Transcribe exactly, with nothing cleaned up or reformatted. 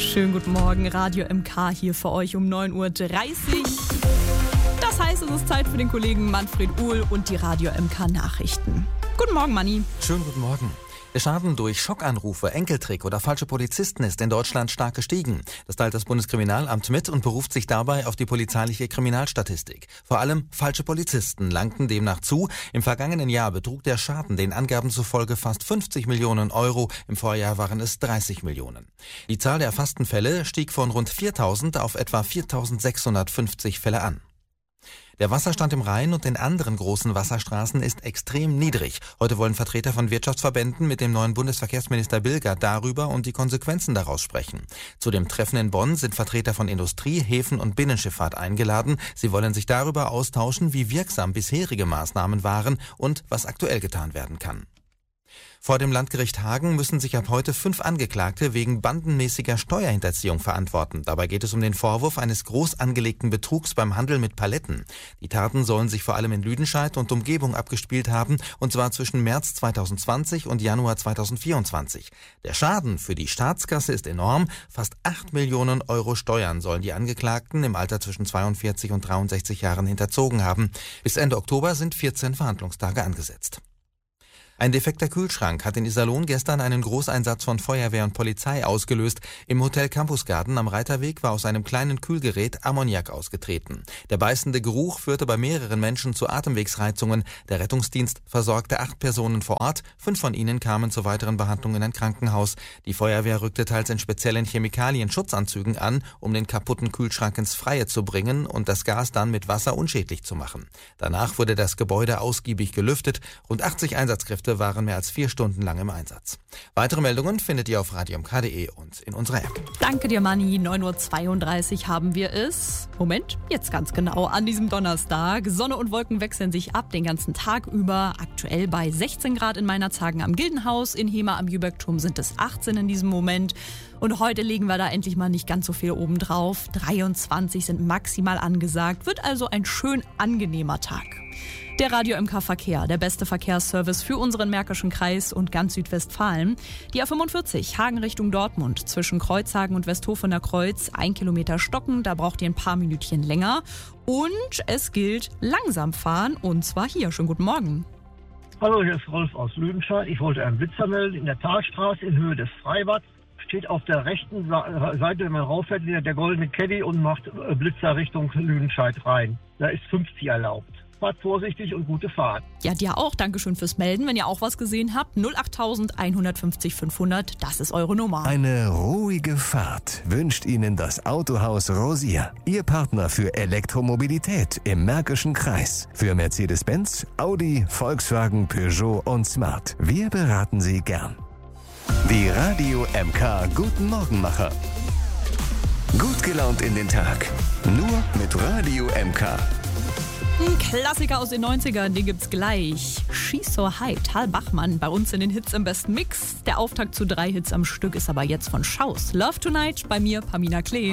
Schönen guten Morgen, Radio M K hier für euch um neun Uhr dreißig. Das heißt, es ist Zeit für den Kollegen Manfred Uhl und die Radio M K Nachrichten. Guten Morgen, Manni. Schönen guten Morgen. Der Schaden durch Schockanrufe, Enkeltrick oder falsche Polizisten ist in Deutschland stark gestiegen. Das teilt das Bundeskriminalamt mit und beruft sich dabei auf die polizeiliche Kriminalstatistik. Vor allem falsche Polizisten langten demnach zu. Im vergangenen Jahr betrug der Schaden den Angaben zufolge fast fünfzig Millionen Euro. Im Vorjahr waren es dreißig Millionen. Die Zahl der erfassten Fälle stieg von rund viertausend auf etwa viertausendsechshundertfünfzig Fälle an. Der Wasserstand im Rhein und den anderen großen Wasserstraßen ist extrem niedrig. Heute wollen Vertreter von Wirtschaftsverbänden mit dem neuen Bundesverkehrsminister Bilger darüber und die Konsequenzen daraus sprechen. Zu dem Treffen in Bonn sind Vertreter von Industrie, Häfen und Binnenschifffahrt eingeladen. Sie wollen sich darüber austauschen, wie wirksam bisherige Maßnahmen waren und was aktuell getan werden kann. Vor dem Landgericht Hagen müssen sich ab heute fünf Angeklagte wegen bandenmäßiger Steuerhinterziehung verantworten. Dabei geht es um den Vorwurf eines groß angelegten Betrugs beim Handel mit Paletten. Die Taten sollen sich vor allem in Lüdenscheid und Umgebung abgespielt haben, und zwar zwischen März zweitausendzwanzig und Januar zweitausendvierundzwanzig. Der Schaden für die Staatskasse ist enorm. Fast acht Millionen Euro Steuern sollen die Angeklagten im Alter zwischen zweiundvierzig und dreiundsechzig Jahren hinterzogen haben. Bis Ende Oktober sind vierzehn Verhandlungstage angesetzt. Ein defekter Kühlschrank hat in Iserlohn gestern einen Großeinsatz von Feuerwehr und Polizei ausgelöst. Im Hotel Campus Garden am Reiterweg war aus einem kleinen Kühlgerät Ammoniak ausgetreten. Der beißende Geruch führte bei mehreren Menschen zu Atemwegsreizungen. Der Rettungsdienst versorgte acht Personen vor Ort. Fünf von ihnen kamen zur weiteren Behandlung in ein Krankenhaus. Die Feuerwehr rückte teils in speziellen Chemikalien-Schutzanzügen an, um den kaputten Kühlschrank ins Freie zu bringen und das Gas dann mit Wasser unschädlich zu machen. Danach wurde das Gebäude ausgiebig gelüftet. Rund achtzig Einsatzkräfte waren mehr als vier Stunden lang im Einsatz. Weitere Meldungen findet ihr auf radio m k punkt d e und in unserer App. Danke dir, Manni. neun Uhr zweiunddreißig haben wir es. Moment, jetzt ganz genau an diesem Donnerstag. Sonne und Wolken wechseln sich ab den ganzen Tag über. Aktuell bei sechzehn Grad in Meinerzhagen am Gildenhaus. In Hemer am Jübergturm sind es achtzehn in diesem Moment. Und heute legen wir da endlich mal nicht ganz so viel oben drauf. dreiundzwanzig sind maximal angesagt. Wird also ein schön angenehmer Tag. Der Radio M K Verkehr, der beste Verkehrsservice für unseren Märkischen Kreis und ganz Südwestfalen. Die A fünfundvierzig, Hagen Richtung Dortmund, zwischen Kreuzhagen und Westhofener Kreuz, ein Kilometer stocken, da braucht ihr ein paar Minütchen länger. Und es gilt langsam fahren, und zwar hier. Schönen guten Morgen. Hallo, hier ist Rolf aus Lüdenscheid. Ich wollte einen Blitzer melden in der Talstraße in Höhe des Freibads. Steht auf der rechten Seite, wenn man rauffährt, der goldene Caddy und macht Blitzer Richtung Lüdenscheid rein. Da ist fünfzig erlaubt. Fahrt vorsichtig und gute Fahrt. Ja, dir auch. Dankeschön fürs Melden. Wenn ihr auch was gesehen habt, null acht eins fünf null fünfhundert, das ist eure Nummer. Eine ruhige Fahrt wünscht Ihnen das Autohaus Rosier. Ihr Partner für Elektromobilität im Märkischen Kreis. Für Mercedes-Benz, Audi, Volkswagen, Peugeot und Smart. Wir beraten Sie gern. Die Radio M K Guten Morgenmacher. Gut gelaunt in den Tag. Nur mit Radio M K. Ein Klassiker aus den neunzigern, den gibt's gleich. She's So High, Tal Bachmann, bei uns in den Hits im besten Mix. Der Auftakt zu drei Hits am Stück ist aber jetzt von Schaus. Love Tonight, bei mir Pamina Klee.